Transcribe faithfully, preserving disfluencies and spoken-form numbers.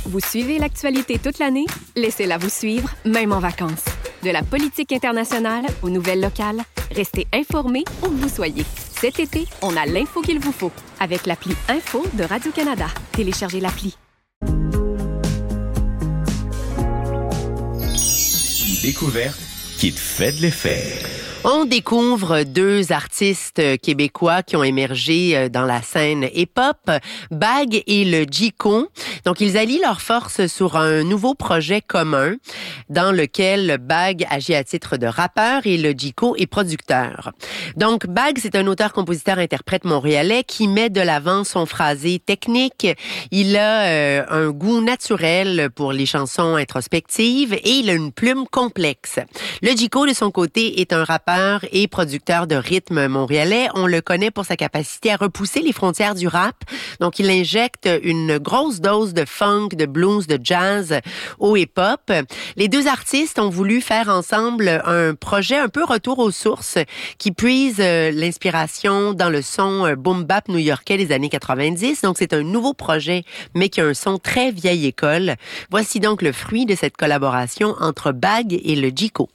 Vous suivez l'actualité toute l'année? Laissez-la vous suivre, même en vacances. De la politique internationale aux nouvelles locales, restez informés où que vous soyez. Cet été, on a l'info qu'il vous faut avec l'appli Info de Radio-Canada. Téléchargez l'appli. Découverte qui te fait de l'effet. On découvre deux artistes québécois qui ont émergé dans la scène hip-hop, Bag et le G-Co. Donc, ils allient leurs forces sur un nouveau projet commun dans lequel Bag agit à titre de rappeur et le G-Co est producteur. Donc, Bag, c'est un auteur-compositeur-interprète montréalais qui met de l'avant son phrasé technique. Il a euh, un goût naturel pour les chansons introspectives et il a une plume complexe. Le G-Co, de son côté, est un rappeur et producteur de rythme montréalais. On le connaît pour sa capacité à repousser les frontières du rap. Donc, il injecte une grosse dose de funk, de blues, de jazz au hip-hop. Les deux artistes ont voulu faire ensemble un projet un peu retour aux sources qui puise l'inspiration dans le son boom-bap new-yorkais des années quatre-vingt-dix. Donc, c'est un nouveau projet, mais qui a un son très vieille école. Voici donc le fruit de cette collaboration entre Bag et le G-Co.